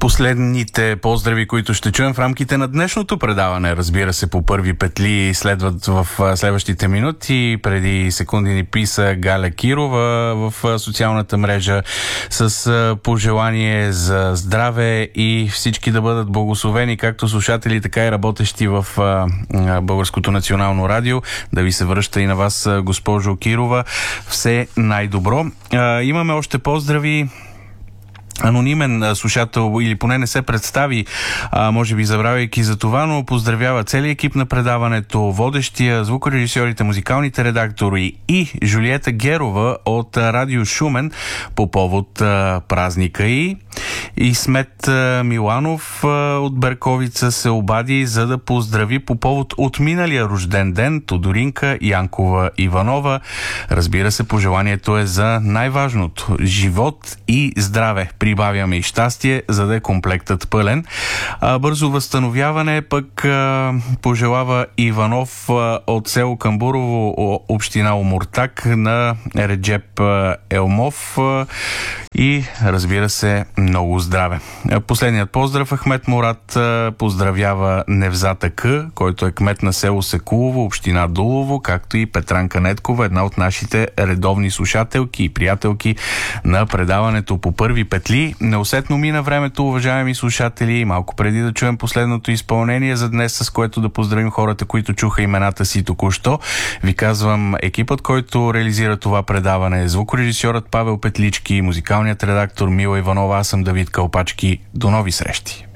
Последните поздрави, които ще чуем в рамките на днешното предаване, разбира се, по първи петли следват в следващите минути. Преди секунди ни писа Галя Кирова в социалната мрежа с пожелание за здраве и всички да бъдат благословени, както слушатели, така и работещи в Българското национално радио. Да ви се връща и на вас, госпожо Кирова. Все най-добро. Имаме още поздрави. Анонимен слушател, или поне не се представи, може би забравяйки за това, но поздравява целият екип на предаването, водещия, звукорежисьорите, музикалните редактори и Жулиета Герова от Радио Шумен по повод празника и Смет Миланов от Берковица се обади, за да поздрави по повод отминалия рожден ден Тодоринка Янкова Иванова. Разбира се, пожеланието е за най-важното – живот и здраве. Прибавяме и щастие, за да е комплектът пълен. Бързо възстановяване пък пожелава Иванов от село Камбурово, община Омуртак, на Реджеп Елмов и, разбира се, много здраве. Последният поздрав, Ахмет Мурат поздравява Невзата К, който е кмет на село Секулово, община Дулово, както и Петранка Неткова, една от нашите редовни слушателки и приятелки на предаването по първи петли. Неусетно мина времето, уважаеми слушатели, малко преди да чуем последното изпълнение за днес, с което да поздравим хората, които чуха имената си току-що. Ви казвам, екипът, който реализира това предаване, звукорежисьорът Павел Петлички, музикалният редактор Мила Иванова, аз съм Давид Калпачки. До нови срещи!